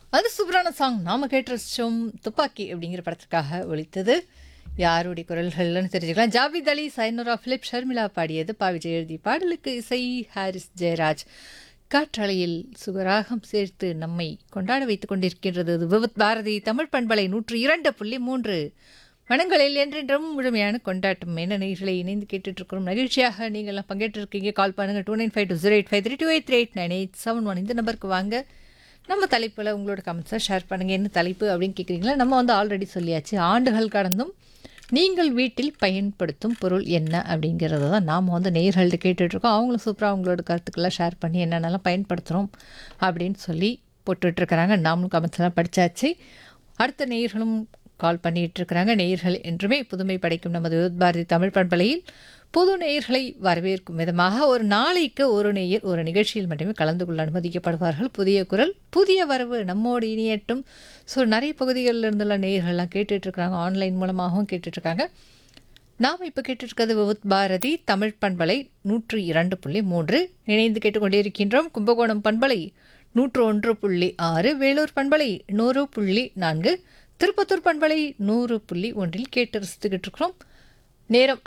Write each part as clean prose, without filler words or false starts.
அது சூப்பரான சாங் நாம கேட்டு ரசிச்சோம். துப்பாக்கி அப்படிங்கிற படத்துக்காக ஒலித்தது. யாருடைய குரல்கள்னு தெரிஞ்சுக்கலாம். ஜாவித் அலி, சைனோரா பிலிப், ஷர்மிளா பாடியது. பா விஜய் எழுதி பாடலுக்கு இசை ஹாரிஸ் ஜெயராஜ். காற்றலையில் சுகராகம் சேர்த்து நம்மை கொண்டாட வைத்துக் கொண்டிருக்கின்றது இது விவித் பாரதி தமிழ் பண்பலை 102.3 மனங்களில் என்றென்றும் முழுமையான கொண்டாட்டம். என்ன நேயர்களை இணைந்து கேட்டுட்டு இருக்கிறோம். மகிழ்ச்சியாக நீங்கள்லாம் பங்கேற்று இருக்கீங்க. கால் பண்ணுங்க 29520853283871 இந்த நம்பருக்கு வாங்க. நம்ம தலைப்பில் உங்களோட கமெண்ட்ஸை ஷேர் பண்ணுங்கள். என்ன தலைப்பு அப்படின்னு கேட்குறீங்களா? நம்ம வந்து ஆல்ரெடி சொல்லியாச்சு. ஆண்டுகள் கடந்தும் நீங்கள் வீட்டில் பயன்படுத்தும் பொருள் என்ன அப்படிங்கிறத தான் நாம் வந்து நேயர்கள்ட்ட கேட்டுட்ருக்கோம். அவங்களும் சூப்பராக அவங்களோட கருத்துக்களை ஷேர் பண்ணி என்னென்னலாம் பயன்படுத்துகிறோம் அப்படின்னு சொல்லி போட்டுட்ருக்கிறாங்க. நாமளும் கமெண்ட்ஸ் எல்லாம் படித்தாச்சு. அடுத்த நேயர்களும் கால் பண்ணிகிட்டு இருக்கிறாங்க. நேயர்கள் என்றுமே புதுமை படைக்கும் நமது விவித் பாரதி தமிழ் பண்பலையில் புது நேயர்களை வரவேற்கும் விதமாக ஒரு நாளைக்கு ஒரு நேயர் ஒரு நிகழ்ச்சியில் மட்டுமே கலந்து கொள்ள அனுமதிக்கப்படுவார்கள். புதிய குரல் புதிய வரவு நம்மோடு இனியட்டும். ஸோ நிறைய பகுதிகளில் இருந்துள்ள நேயர்கள்லாம் கேட்டுட்ருக்காங்க. ஆன்லைன் மூலமாகவும் கேட்டுட்ருக்காங்க. நாம் இப்போ கேட்டுருக்கிறது விவித் பாரதி தமிழ் பண்பலை 102.3 இணைந்து கேட்டுக்கொண்டிருக்கின்றோம். கும்பகோணம் பண்பலை 101.6, வேலூர் பண்பலை 100.4, திருப்பத்தூர் பண்பலை 100.1 கேட்டு ரசித்துக்கிட்டு இருக்கிறோம். நேரம்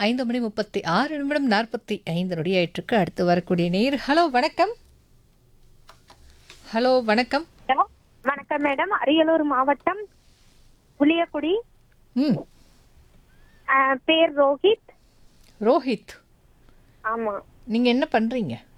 5:36:45 நொடியாயிற்றுக்கு. அடுத்து வரக்கூடிய நேர். ஹலோ வணக்கம். ஹலோ வணக்கம். வணக்கம் மேடம். அரியலூர் மாவட்டம் புளியக்குடி. பேர் ரோஹித். ரோஹித், ஆமா. நீங்க என்ன பண்றீங்க?